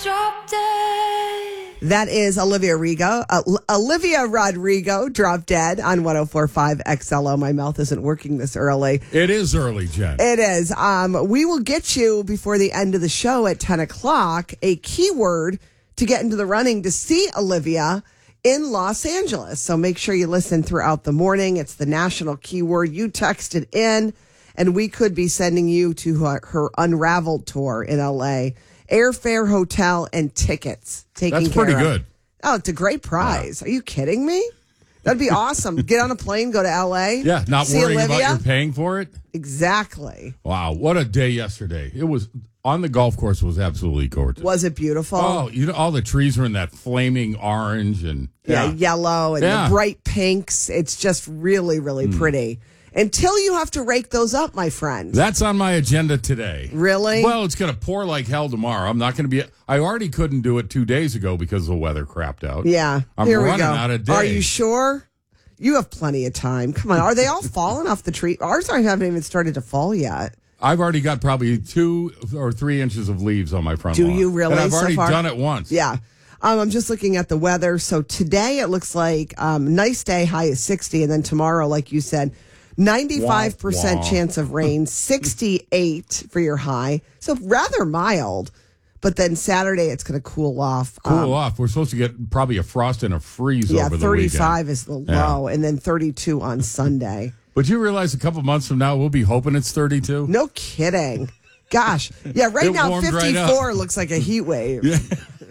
Drop dead. That is Olivia Rodrigo, Drop Dead on 104.5 XLO. My mouth isn't working this early. It is early, Jen. It is. We will get you before the end of the show at 10 o'clock a keyword to get into the running to see Olivia in Los Angeles. So make sure you listen throughout the morning. It's the national keyword. You text it in, and we could be sending you to her Unraveled tour in L.A. Airfare, hotel, and tickets. That's pretty good. Oh, it's a great prize. Are you kidding me? That'd be awesome. Get on a plane, go to L.A. Yeah, not see worrying Olivia. about you paying for it. Exactly. Wow, what a day yesterday. It was on the golf course was absolutely gorgeous. Was it beautiful? Oh, all the trees were in that flaming orange and yellow and the bright pinks. It's just really, really pretty. Until you have to rake those up, my friend. That's on my agenda today. Really? Well, it's going to pour like hell tomorrow. I'm not going to be. I already couldn't do it 2 days ago because the weather crapped out. Yeah. I'm Here running we go. out of days. Are you sure? You have plenty of time. Come on. Are they all falling off the tree? Ours haven't even started to fall yet. I've already got probably 2 or 3 inches of leaves on my front lawn. Do you really? And I've so already far? done it once. Yeah. I'm just looking at the weather. So today it looks like nice day, high is 60. And then tomorrow, like you said, 95% chance of rain, 68 for your high. So rather mild. But then Saturday, it's going to cool off. We're supposed to get probably a frost and a freeze over the 35 weekend. is the low, and then 32 on Sunday. But you realize a couple months from now, we'll be hoping it's 32? No kidding. Gosh. Yeah, right It now, warmed 54 right looks like a heat wave. Yeah.